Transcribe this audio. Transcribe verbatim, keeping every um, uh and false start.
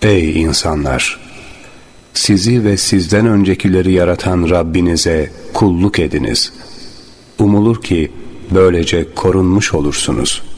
Ey insanlar! Sizi ve sizden öncekileri yaratan Rabbinize kulluk ediniz. Umulur ki böylece korunmuş olursunuz.